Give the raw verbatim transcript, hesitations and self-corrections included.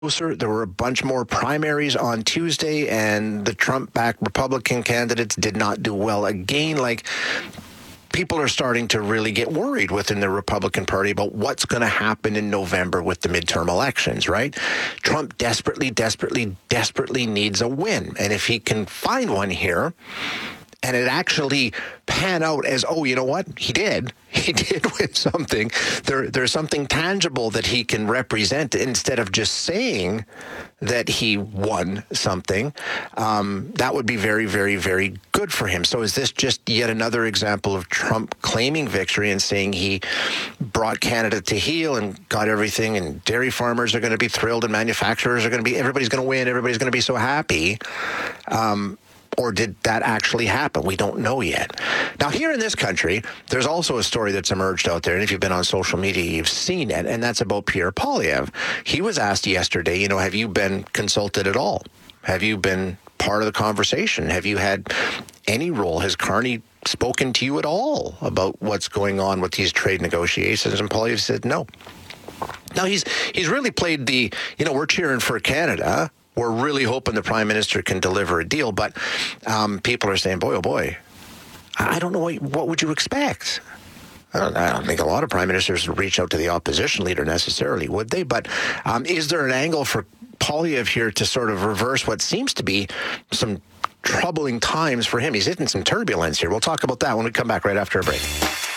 closer. There were a bunch more primaries on Tuesday, and the Trump-backed Republican candidates did not do well again. Like, people are starting to really get worried within the Republican Party about what's going to happen in November with the midterm elections, right? Trump desperately, desperately, desperately needs a win. And if he can find one here, and it actually pan out as, oh, you know what? He did. He did win something. There, there's something tangible that he can represent instead of just saying that he won something. Um, that would be very, very, very good for him. So is this just yet another example of Trump claiming victory and saying he brought Canada to heel and got everything, and dairy farmers are going to be thrilled and manufacturers are going to be, everybody's going to win, everybody's going to be so happy? Um, Or did that actually happen? We don't know yet. Now, here in this country, there's also a story that's emerged out there, and if you've been on social media, you've seen it, and that's about Pierre Poilievre. He was asked yesterday, you know, have you been consulted at all? Have you been part of the conversation? Have you had any role? Has Carney spoken to you at all about what's going on with these trade negotiations? And Poilievre said no. Now, he's he's really played the, you know, we're cheering for Canada. We're really hoping the Prime Minister can deliver a deal, but um, people are saying, boy, oh boy, I don't know, what, what would you expect? I don't, I don't think a lot of Prime Ministers would reach out to the opposition leader necessarily, would they? But um, is there an angle for Poilievre here to sort of reverse what seems to be some troubling times for him? He's hitting some turbulence here. We'll talk about that when we come back right after a break.